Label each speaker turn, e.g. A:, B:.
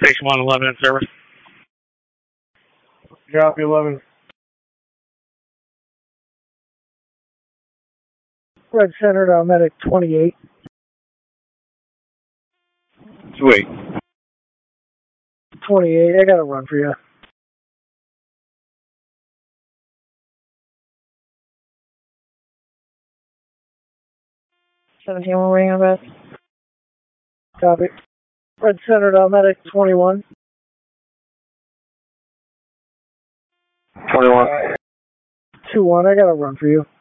A: Station 111 in service.
B: Copy 11. Red Center to medic 28.
C: Sweet.
B: 28, I got a run for you.
D: 17, we're waiting on best.
B: Copy. Red Center to medic 21.
C: 21.
B: 2-1, I got a run for you.